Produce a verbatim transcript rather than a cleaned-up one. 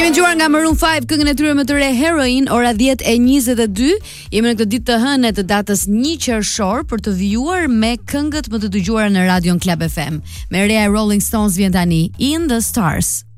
Kemi dëgjuar nga Maroon five këngën e tyre më të re Heroin, ora diet e njëzet e dy. Jemi në këtë ditë të hënë të datës një qershor për të vjuar me këngët më të dëgjuara në Radion Club F M. Me reja e Rolling Stones vjen tani In the Stars.